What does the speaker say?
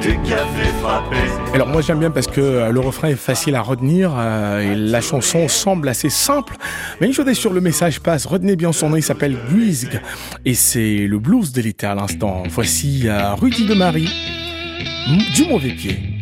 qui a fait frapper. Alors moi j'aime bien parce que le refrain est facile à retenir et la chanson semble assez simple, mais une chose est sûre, le message passe. Retenez bien son nom, il s'appelle Guizg et c'est le blues de l'été à l'instant. Voici Rudy de Marie, du mauvais pied.